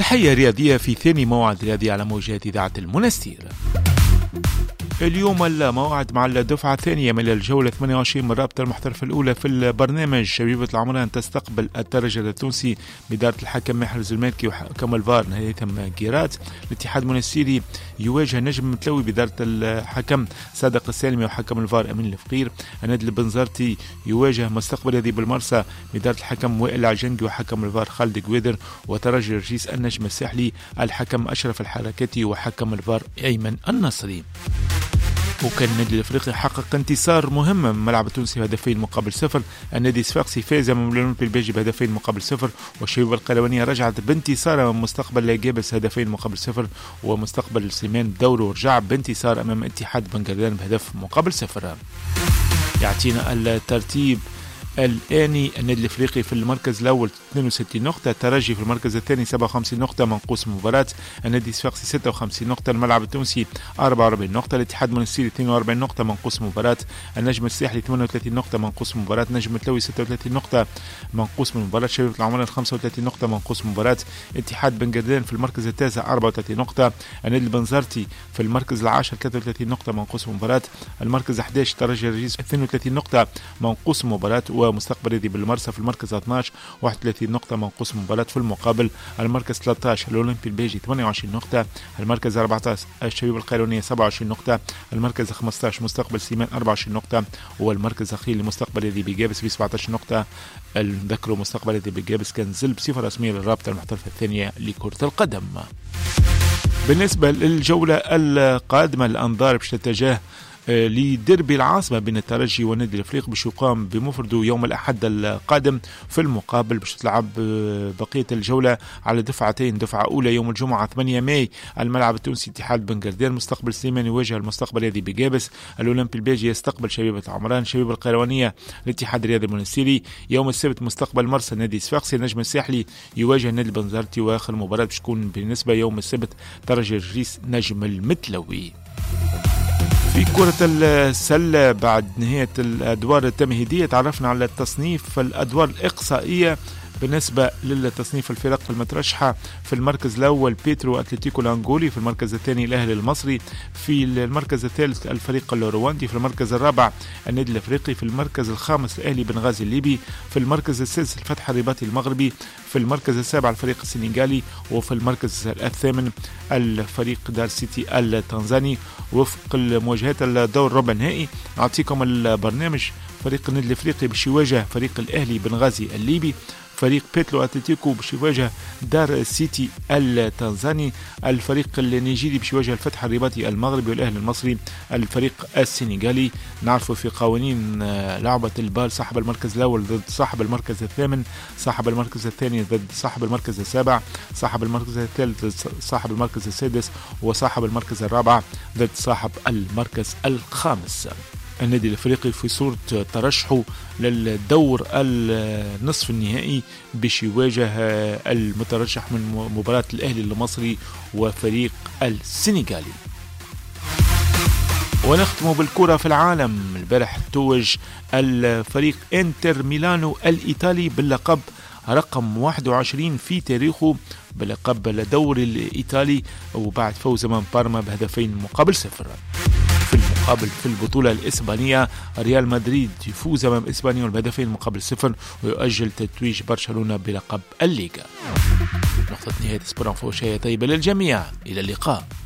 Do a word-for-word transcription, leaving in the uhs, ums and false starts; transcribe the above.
تحية رياضية في ثاني موعد رياضي على موجات إذاعة المنستير. اليوم الموعد مع الدفعة الثانية من الجولة ثمانية وعشرين من رابطة المحترفة الأولى في البرنامج. شبيبة العمران تستقبل الترجي التونسي بإدارة الحكم محرز المالكي وحكم الفار هيثم قيرات. الاتحاد المنستيري يواجه نجم متلوي بإدارة الحكم صادق السالمي وحكم الفار أمين الفقير. النادي البنزرتي يواجه مستقبل يدي بالمرسى بإدارة الحكم وائل العجنقي وحكم الفار خالد قويدر. وترجي رجيس النجم الساحلي الحكم أشرف الحركاتي وحكم الفار أيمن النصري. وكان النادي الافريقي حقق انتصار مهم من ملعب التونسي بهدفين مقابل صفر. النادي الصفاقسي فاز من الاولمبي البلجي بهدفين مقابل صفر. والشبيبه القلوانيه رجعت بانتصار من مستقبل جابس هدفين مقابل صفر. ومستقبل سليمان بدوره ورجع بانتصار امام اتحاد بنغردان بهدف مقابل صفر. يعطينا الترتيب الآني: النادي الافريقي في المركز الاول اثنين وستين نقطة، الترجي في المركز الثاني سبعة وخمسين نقطة منقوص مباراة، النادي الصفاقسي ستة وخمسين نقطة، الملعب التونسي أربعة وأربعين نقطة، الاتحاد المنستيري اثنين وأربعين نقطة منقوص مباراة، النجم الساحلي ثمانية وثلاثين نقطة منقوص مباراة، نجم متلوي ستة وثلاثين نقطة منقوص من مباراة، شبيبة العمران خمسة وثلاثين نقطة منقوص مباراة، اتحاد بنغردان في المركز التاسع أربعة وثلاثين نقطة، النادي البنزرتي في المركز العاشر ثلاثة وثلاثين نقطة منقوص مباراة، المركز أحد عشر ترجي الرجيس اثنين وثلاثين نقطة منقوص مباراة، ومستقبل يدي بالمرسى في المركز اثني عشر واحد وثلاثين نقطة منقوص مباراة. في المقابل المركز ثلاثة عشر الأولمبي البلجي ثمانية وعشرين نقطة، المركز أربعة عشر الشبيبة القيروانية سبعة وعشرين نقطة، المركز خمسة عشر مستقبل سيمان أربعة وعشرين نقطة، والمركز الأخير لمستقبل يدي بجابس ب سبعة عشر نقطة. نذكروا مستقبل يدي بجابس كان زل بصفة رسمية للرابطة المحترفة الثانية لكرة القدم. بالنسبة للجولة القادمة الأنظار باش تتجه لدربي العاصمة بين الترجي والنادي الافريقي باش يقام بمفرده يوم الأحد القادم. في المقابل باش تلعب بقية الجولة على دفعتين، دفعة أولى يوم الجمعة ثمانية ماي الملعب التونسي اتحاد بنغردان، مستقبل سليمان يواجه المستقبل الرياضي بجابس، الأولمبي البلجي يستقبل شبيبة العمران، شبيبة القيروانية الاتحاد الرياضي المنستيري. يوم السبت مستقبل مرسى النادي الصفاقسي، النجم الساحلي يواجه النادي البنزرتي، وآخر مباراة باش تكون بالنسبة يوم السبت ترجي الرجيس نجم المتلوي. في كرة السلة بعد نهاية الأدوار التمهيدية تعرفنا على التصنيف الأدوار الإقصائية بالنسبة للتصنيف الفرق المترشحة. في المركز الأول بيترو أتلتيكو الأنغولي، في المركز الثاني الأهلي المصري، في المركز الثالث الفريق الرواندي، في المركز الرابع النادي الأفريقي، في المركز الخامس الأهلي بنغازي الليبي، في المركز السادس الفتح الرباطي المغربي، في المركز السابع الفريق السنغالي، وفي المركز الثامن الفريق دار سيتي التنزاني. وفق المواجهات الدور ربع النهائي أعطيكم البرنامج: فريق النادي الأفريقي باش يواجه فريق الأهلي بنغازي الليبي، فريق بيتلو أتلتيكو باش يواجه دار سيتي التنزاني، الفريق النيجيري باش يواجه الفتح الرباطي المغربي، والأهلي المصري الفريق السنغالي. نعرفوا في قوانين لعبة البال صاحب المركز الأول ضد صاحب المركز الثامن، صاحب المركز الثاني ضد صاحب المركز السابع، صاحب المركز الثالث ضد صاحب المركز السادس، وصاحب المركز الرابع ضد صاحب المركز الخامس. النادي الافريقي في صورة ترشحه للدور النصف النهائي باش يواجه المترشح من مباراة الاهلي المصري وفريق السنغالي. ونختم بالكرة في العالم. البارح توج الفريق انتر ميلانو الايطالي باللقب رقم واحد وعشرين في تاريخه بلقب الدوري الايطالي، وبعد فوز امام بارما بهدفين مقابل صفر. في المقابل في البطولة الإسبانية ريال مدريد يفوز أمام إسبانيول بهدفين مقابل صفر، ويؤجل تتويج برشلونة بلقب الليغا. نقطة نهاية سبوران فوشية طيبة للجميع، إلى اللقاء.